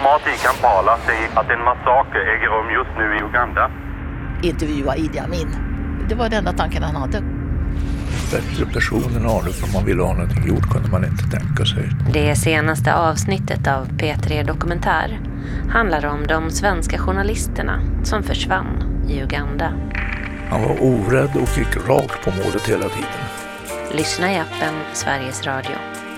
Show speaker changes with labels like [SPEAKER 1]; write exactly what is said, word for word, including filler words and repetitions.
[SPEAKER 1] diplomat i Kampala säger att en massaker äger rum just nu i Uganda.
[SPEAKER 2] Intervjua Idi Amin. Det var den enda tanken han hade.
[SPEAKER 3] Bättre person än Adolf, om man ville ha någonting gjort kunde man inte tänka sig.
[SPEAKER 4] Det senaste avsnittet av P tre Dokumentär handlar om de svenska journalisterna som försvann i Uganda.
[SPEAKER 3] Han var orädd och gick rakt på målet hela tiden.
[SPEAKER 4] Lyssna i appen Sveriges Radio.